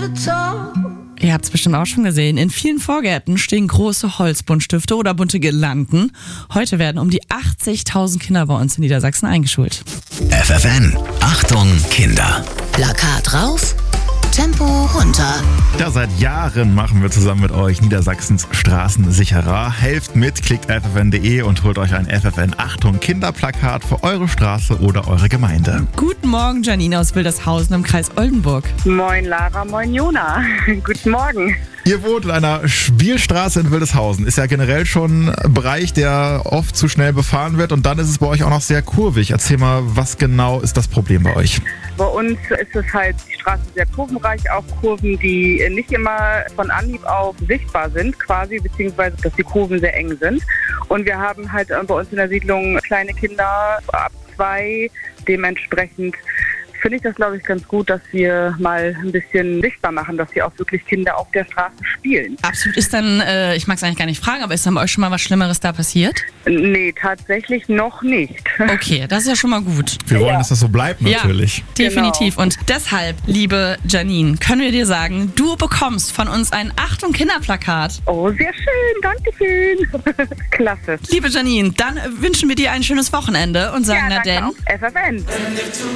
Ihr habt es bestimmt auch schon gesehen. In vielen Vorgärten stehen große Holzbuntstifte oder bunte Girlanden. Heute werden um die 80.000 Kinder bei uns in Niedersachsen eingeschult. FFN, Achtung Kinder. Plakat rauf, Tempo runter. Ja, seit Jahren machen wir zusammen mit euch Niedersachsens Straßen sicherer. Helft mit, klickt ffn.de und holt euch ein FFN Achtung Kinderplakat für eure Straße oder eure Gemeinde. Guten Morgen, Janine aus Wildershausen im Kreis Oldenburg. Moin Lara, moin Jona. Guten Morgen. Ihr wohnt in einer Spielstraße in Wildeshausen. Ist ja generell schon ein Bereich, der oft zu schnell befahren wird. Und dann ist es bei euch auch noch sehr kurvig. Erzähl mal, was genau ist das Problem bei euch? Bei uns ist es halt die Straße sehr kurvenreich, auch Kurven, die nicht immer von Anhieb auf sichtbar sind quasi, beziehungsweise dass die Kurven sehr eng sind. Und wir haben halt bei uns in der Siedlung kleine Kinder ab 2, dementsprechend finde ich das, glaube ich, ganz gut, dass wir mal ein bisschen sichtbar machen, dass hier auch wirklich Kinder auf der Straße spielen. Absolut. Ist dann, ich mag es eigentlich gar nicht fragen, aber ist dann bei euch schon mal was Schlimmeres da passiert? Nee, tatsächlich noch nicht. Okay, das ist ja schon mal gut. Wir wollen, dass das so bleibt natürlich. Ja, definitiv. Genau. Und deshalb, liebe Janine, können wir dir sagen, du bekommst von uns ein Achtung Kinderplakat. Oh, sehr schön. Dankeschön. Klasse. Liebe Janine, dann wünschen wir dir ein schönes Wochenende und sagen ja, dann FFN.